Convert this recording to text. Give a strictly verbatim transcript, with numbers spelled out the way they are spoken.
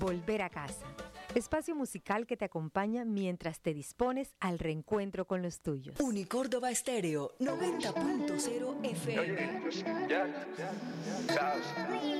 Volver a casa. Espacio musical que te acompaña mientras te dispones al reencuentro con los tuyos. Unicórdoba Estéreo noventa punto cero F M. Oye, pues ya, ya, ya, sabes.